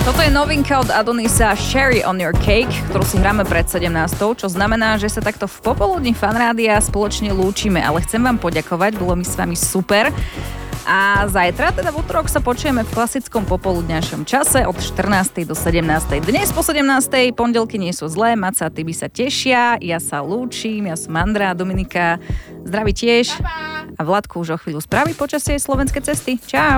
Toto je novinka od Adonisa Cherry on your cake, ktorú si hráme pred 17, čo znamená, že sa takto v popoludní Fanrádia spoločne lúčime, ale chcem vám poďakovať, bolo mi s vami super. A zajtra, teda v utorok, sa počujeme v klasickom popoludňajšom čase od 14. do 17. Dnes po 17. pondelky nie sú zlé, Maca a Tibi sa tešia, ja sa lúčim, ja som Andrea, Dominika, zdraví tiež. A Vladku už o chvíľu spraví počasie slovenské cesty. Čau.